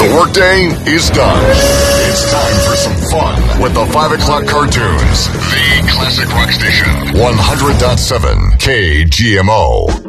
The workday is done. It's time for some fun with the 5 o'clock cartoons. The Classic Rock Station. 100.7 KGMO.